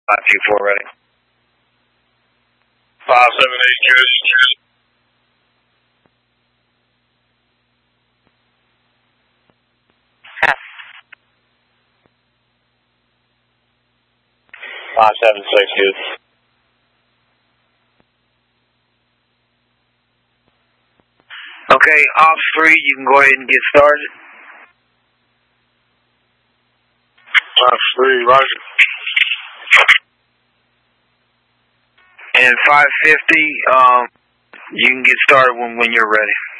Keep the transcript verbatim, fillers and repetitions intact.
five two four ready. five seven eight, good. five seven six, good. Okay, off three, you can go ahead and get started. five three, roger. And five fifty, um, you can get started when, when you're ready.